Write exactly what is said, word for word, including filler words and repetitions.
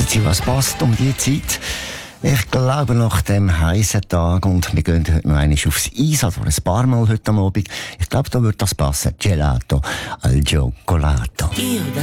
Grüezi, was passt um die Zeit? Ich glaube, nach dem heißen Tag, und wir gehen heute noch einmal aufs Eis, also ein paar Mal heute am Abend, ich glaube, da wird das passen. Gelato al Cioccolato.